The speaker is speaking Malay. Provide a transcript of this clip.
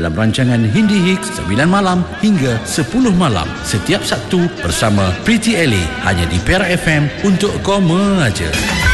dalam rancangan Hindi Hicks 9 malam hingga 10 malam setiap Sabtu bersama Pretty Ellie hanya di Perak FM untuk koma aja.